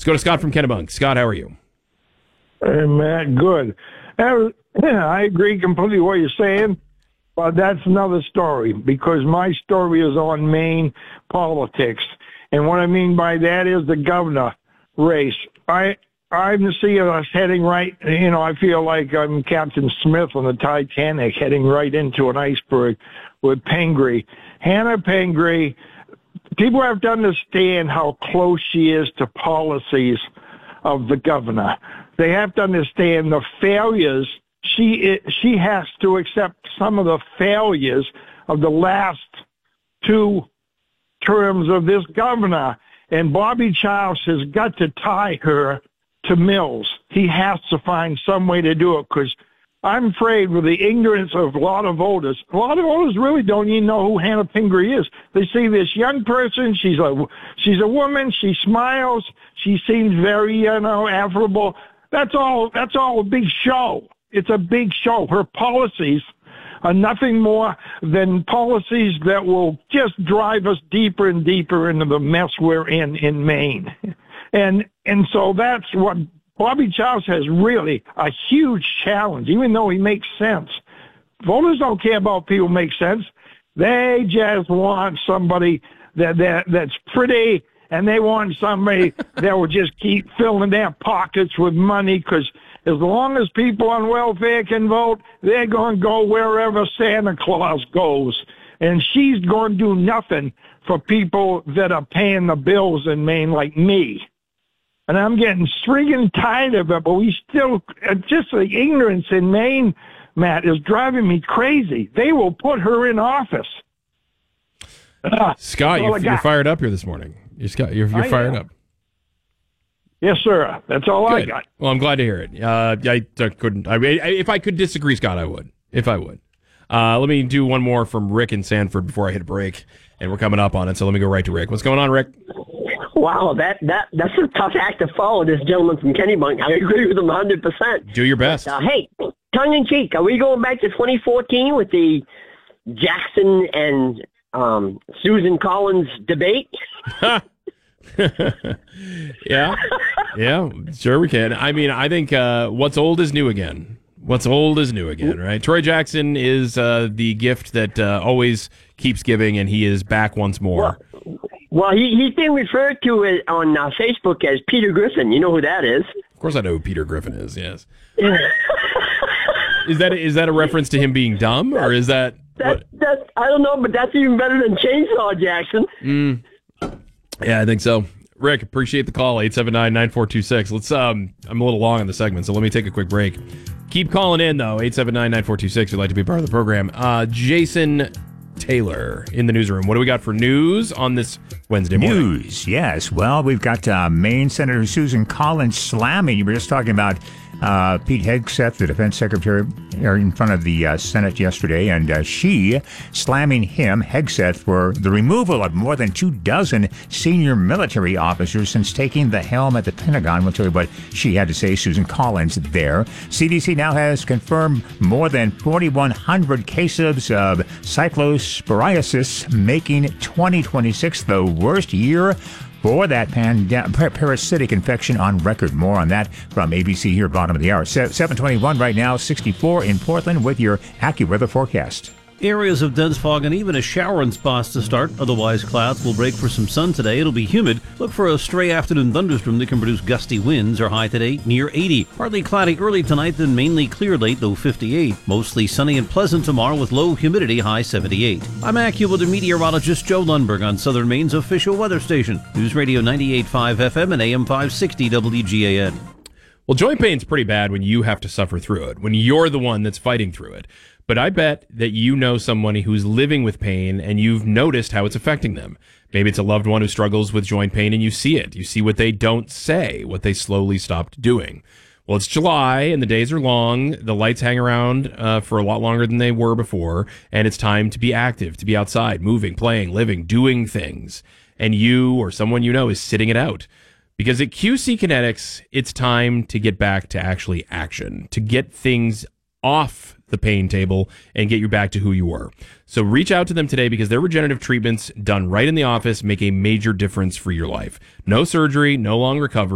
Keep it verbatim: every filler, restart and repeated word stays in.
go to Scott from Kennebunk. Scott, how are you? Hey, Matt, good. Uh, I agree completely with what you're saying, but that's another story because my story is on Maine politics. And what I mean by that is the governor race. I I'm seeing us heading right, you know, I feel like I'm Captain Smith on the Titanic heading right into an iceberg with Pingree. Hannah Pingree, people have to understand how close she is to policies of the governor. They have to understand the failures. She she has to accept some of the failures of the last two terms of this governor. And Bobby Charles has got to tie her to Mills. He has to find some way to do it because I'm afraid with the ignorance of a lot of voters, a lot of voters really don't even know who Hannah Pingree is. They see this young person. She's a, she's a woman. She smiles. She seems very, you know, affable. That's all, that's all a big show. It's a big show. Her policies are nothing more than policies that will just drive us deeper and deeper into the mess we're in in Maine. And and so that's what Bobby Charles has really a huge challenge, even though he makes sense. Voters don't care about people who make sense. They just want somebody that, that that's pretty, and they want somebody that will just keep filling their pockets with money because as long as people on welfare can vote, they're going to go wherever Santa Claus goes. And she's going to do nothing for people that are paying the bills in Maine like me. And I'm getting friggin' tired of it, but we still, just the ignorance in Maine, Matt, is driving me crazy. They will put her in office. Uh, Scott, you're, you're fired up here this morning. You're, Scott, you're, you're fired up. Yes, sir. That's all Good. I got. Well, I'm glad to hear it. Uh, I, I couldn't. I, if I could disagree, Scott, I would. If I would. Uh, let me do one more from Rick in Sanford before I hit a break, and we're coming up on it. So let me go right to Rick. What's going on, Rick? Wow, that, that that's a tough act to follow, this gentleman from Kennebunk. I agree with him one hundred percent. Do your best. But, uh, hey, tongue-in-cheek, are we going back to twenty fourteen with the Jackson and um, Susan Collins debate? yeah, yeah, sure we can. I mean, I think uh, what's old is new again. What's old is new again, right? Troy Jackson is uh, the gift that uh, always keeps giving, and he is back once more. Well, well he, he's being referred to as, on uh, Facebook as Peter Griffin. You know who that is? Of course I know who Peter Griffin is, yes. is that is that a reference to him being dumb, or is that... that, that I don't know, but that's even better than Chainsaw Jackson. Mm. Yeah, I think so. Rick, appreciate the call, eight seven nine, nine four two six. Let's, um, I'm a little long on the segment, so let me take a quick break. Keep calling in, though, eight seven nine, nine four two six. You'd like to be part of the program. Uh, Jason Taylor in the newsroom. What do we got for news on this Wednesday morning? News, yes. Well, we've got uh, Maine Senator Susan Collins slamming. You were just talking about uh, Pete Hegseth, the defense secretary, in front of the uh, Senate yesterday, and uh, she slamming him, Hegseth, for the removal of more than two dozen senior military officers since taking the helm at the Pentagon. We'll tell you what she had to say, Susan Collins, there. C D C now has confirmed more than forty-one hundred cases of cyclosporiasis, making twenty twenty-six the worst year for that pandem- parasitic infection on record. More on that from A B C here, bottom of the hour. seven twenty-one right now, sixty-four in Portland with your AccuWeather forecast. Areas of dense fog and even a shower in spots to start. Otherwise, clouds will break for some sun today. It'll be humid. Look for a stray afternoon thunderstorm that can produce gusty winds. Our high today near eighty. Partly cloudy early tonight, then mainly clear late, though fifty-eight. Mostly sunny and pleasant tomorrow with low humidity, high seventy-eight. I'm AccuWeather meteorologist Joe Lundberg on Southern Maine's official weather station. News Radio ninety-eight point five F M and A M five sixty W G A N. Well, joint pain's pretty bad when you have to suffer through it, when you're the one that's fighting through it. But I bet that you know somebody who's living with pain and you've noticed how it's affecting them. Maybe it's a loved one who struggles with joint pain and you see it. You see what they don't say, what they slowly stopped doing. Well, it's July and the days are long. The lights hang around uh, for a lot longer than they were before. And it's time to be active, to be outside, moving, playing, living, doing things. And you or someone you know is sitting it out. Because at Q C Kinetics, it's time to get back to actually action, to get things off the pain table and get you back to who you were. So reach out to them today because their regenerative treatments done right in the office make a major difference for your life. No surgery, no long recovery.